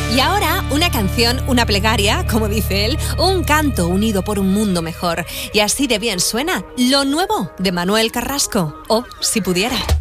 Y ahora, una canción, una plegaria, como dice él, un canto unido por un mundo mejor. Y así de bien suena lo nuevo de Manuel Carrasco. O, si pudiera.